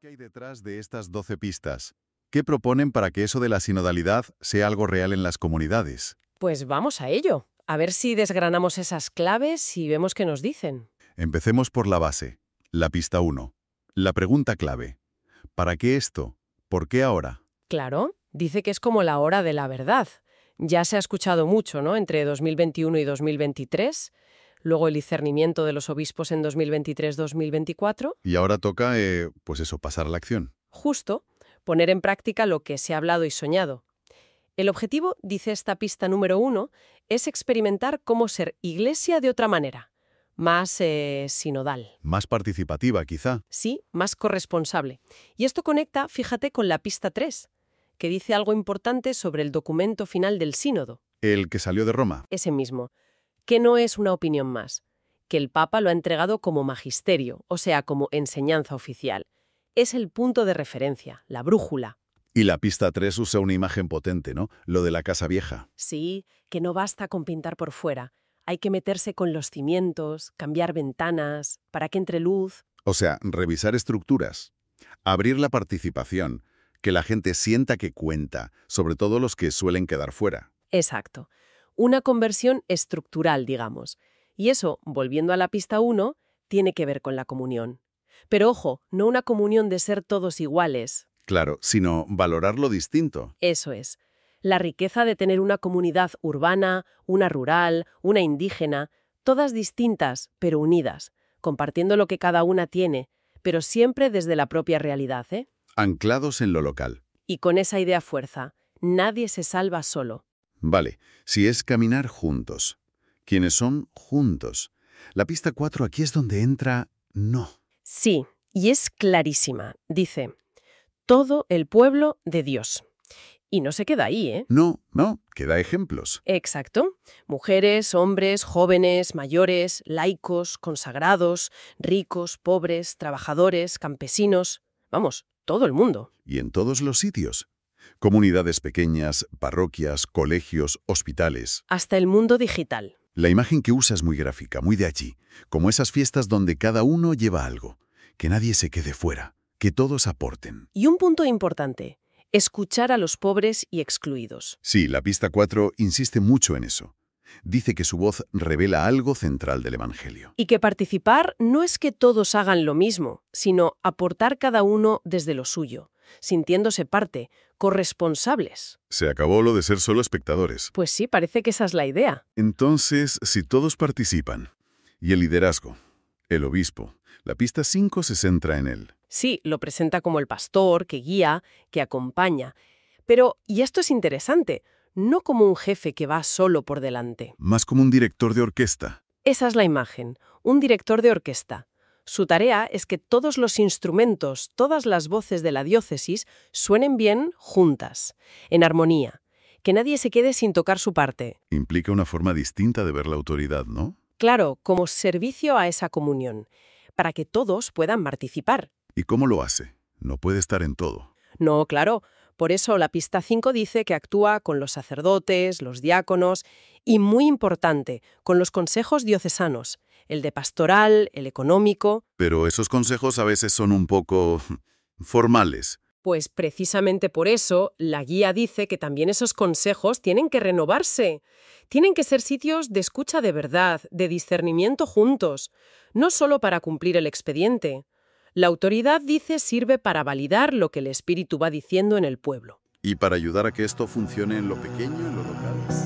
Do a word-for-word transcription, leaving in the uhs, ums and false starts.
¿Qué hay detrás de estas doce pistas? ¿Qué proponen para que eso de la sinodalidad sea algo real en las comunidades? Pues vamos a ello. A ver si desgranamos esas claves y vemos qué nos dicen. Empecemos por la base, la pista uno. La pregunta clave. ¿Para qué esto? ¿Por qué ahora? Claro, dice que es como la hora de la verdad. Ya se ha escuchado mucho, ¿no? Entre dos mil veintiuno y dos mil veintitrés. Luego el discernimiento de los obispos en dos mil veintitrés dos mil veinticuatro. Y ahora toca, eh, pues eso, pasar a la acción. Justo, poner en práctica lo que se ha hablado y soñado. El objetivo, dice esta pista número uno, es experimentar cómo ser iglesia de otra manera, más eh, sinodal. Más participativa, quizá. Sí, más corresponsable. Y esto conecta, fíjate, con la pista tres, que dice algo importante sobre el documento final del sínodo, El que salió de Roma. ese mismo, que no es una opinión más, que el Papa lo ha entregado como magisterio, o sea, como enseñanza oficial. Es el punto de referencia, la brújula. Y la pista tres usa una imagen potente, ¿no? Lo de la casa vieja. Sí, que no basta con pintar por fuera. Hay que meterse con los cimientos, cambiar ventanas, para que entre luz. O sea, revisar estructuras. Abrir la participación. Que la gente sienta que cuenta, sobre todo los que suelen quedar fuera. Exacto. Una conversión estructural, digamos. Y eso, volviendo a la pista uno, tiene que ver con la comunión. Pero ojo, no una comunión de ser todos iguales. Claro, sino valorar lo distinto. Eso es. La riqueza de tener una comunidad urbana, una rural, una indígena, todas distintas, pero unidas, compartiendo lo que cada una tiene, pero siempre desde la propia realidad, ¿eh? Anclados en lo local. Y con esa idea fuerza, nadie se salva solo. Vale, si es caminar juntos. ¿Quiénes son juntos? La pista cuatro aquí es donde entra no. Sí, y es clarísima. Dice, todo el pueblo de Dios. Y no se queda ahí, ¿eh? No, no, que da ejemplos. Exacto. Mujeres, hombres, jóvenes, mayores, laicos, consagrados, ricos, pobres, trabajadores, campesinos. Vamos, todo el mundo. Y en todos los sitios. Comunidades pequeñas, parroquias, colegios, hospitales. Hasta el mundo digital. La imagen que usa es muy gráfica, muy de allí. Como esas fiestas donde cada uno lleva algo. Que nadie se quede fuera. Que todos aporten. Y un punto importante, escuchar a los pobres y excluidos. Sí, la pista cuatro insiste mucho en eso. Dice que su voz revela algo central del Evangelio. Y que participar no es que todos hagan lo mismo, sino aportar cada uno desde lo suyo, sintiéndose parte, corresponsables. Se acabó lo de ser solo espectadores. Pues sí, parece que esa es la idea. Entonces, si todos participan, y el liderazgo, el obispo, la pista cinco se centra en él. Sí, lo presenta como el pastor, que guía, que acompaña. Pero, y esto es interesante, no como un jefe que va solo por delante. Más como un director de orquesta. Esa es la imagen, un director de orquesta. Su tarea es que todos los instrumentos, todas las voces de la diócesis suenen bien juntas, en armonía, que nadie se quede sin tocar su parte. Implica una forma distinta de ver la autoridad, ¿no? Claro, como servicio a esa comunión, para que todos puedan participar. ¿Y cómo lo hace? No puede estar en todo. No, claro. Por eso la pista cinco dice que actúa con los sacerdotes, los diáconos y, muy importante, con los consejos diocesanos, el de pastoral, el económico. Pero esos consejos a veces son un poco formales. Pues precisamente por eso la guía dice que también esos consejos tienen que renovarse. Tienen que ser sitios de escucha de verdad, de discernimiento juntos, no solo para cumplir el expediente. La autoridad, dice, sirve para validar lo que el Espíritu va diciendo en el pueblo. Y para ayudar a que esto funcione en lo pequeño, en lo local.